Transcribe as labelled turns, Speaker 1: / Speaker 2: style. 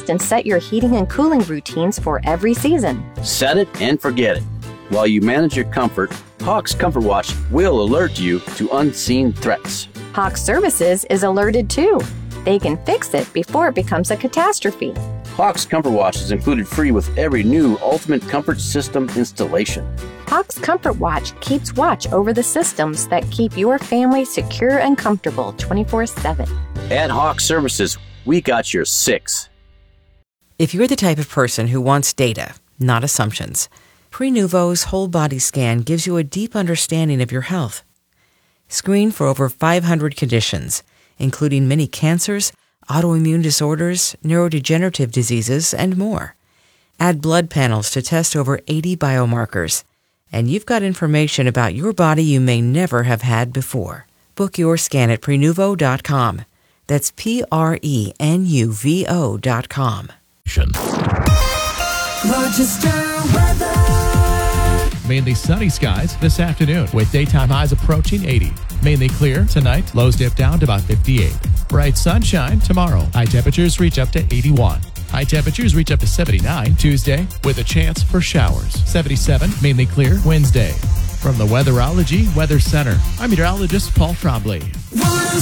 Speaker 1: adjust and set your heating and cooling routines for every season.
Speaker 2: Set it and forget it. While you manage your comfort, Hawks Comfort Watch will alert you to unseen threats.
Speaker 1: Hawks Services is alerted too. They can fix it before it becomes a catastrophe.
Speaker 2: Hawks Comfort Watch is included free with every new Ultimate Comfort System installation.
Speaker 1: Hawks Comfort Watch keeps watch over the systems that keep your family secure and comfortable 24/7.
Speaker 2: At Hawks Services, we got your six.
Speaker 3: If you're the type of person who wants data, not assumptions, Prenuvo's whole body scan gives you a deep understanding of your health. Screen for over 500 conditions, including many cancers, autoimmune disorders, neurodegenerative diseases, and more. Add blood panels to test over 80 biomarkers, and you've got information about your body you may never have had before. Book your scan at Prenuvo.com. That's Prenuvo.com.
Speaker 4: Rochester weather.
Speaker 5: Mainly sunny skies this afternoon with daytime highs approaching 80. Mainly clear tonight, lows dip down to about 58. Bright sunshine tomorrow. High temperatures reach up to 81. High temperatures reach up to 79 Tuesday with a chance for showers. 77, mainly clear Wednesday. From the Weatherology Weather Center, I'm meteorologist Paul Trombley.